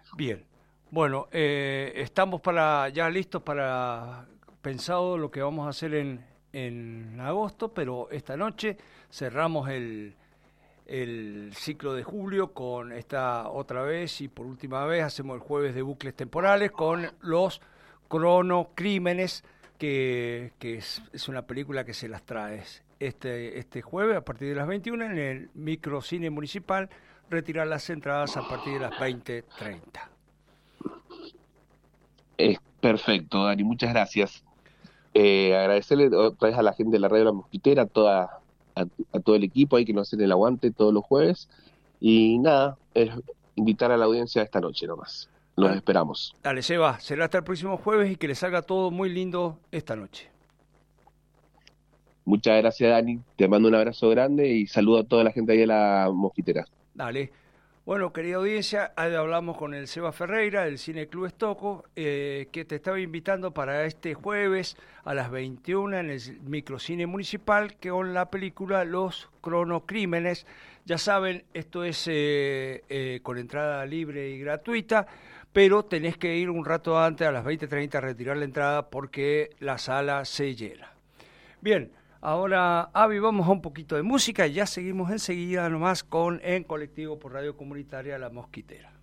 Bien. Bueno, estamos ya listos para pensado lo que vamos a hacer en agosto, pero esta noche cerramos el ciclo de julio con esta otra vez y por última vez hacemos el jueves de bucles temporales con los cronocrímenes, que es una película que se las trae este jueves a partir de las 21 en el microcine municipal, retirar las entradas a partir de las 20:30. Es perfecto, Dani, muchas gracias. Agradecerle otra vez a la gente de la Radio La Mosquitera, a todo el equipo ahí que nos hacen el aguante todos los jueves. Y nada, es invitar a la audiencia esta noche nomás. Los Dale, esperamos. dale, Seba, será hasta el próximo jueves y que les salga todo muy lindo esta noche. Muchas gracias, Dani. Te mando un abrazo grande y saludo a toda la gente ahí de La Mosquitera. Dale. Bueno, querida audiencia, ahí hablamos con el Seba Ferreira del Cine Club Estoco, que te estaba invitando para este jueves a las 21 en el microcine municipal, que con la película Los Cronocrímenes. Ya saben, esto es con entrada libre y gratuita, pero tenés que ir un rato antes, a las 20:30, a retirar la entrada porque la sala se llena. Bien, ahora Avi, vamos a un poquito de música y ya seguimos enseguida nomás con En Colectivo por Radio Comunitaria La Mosquitera.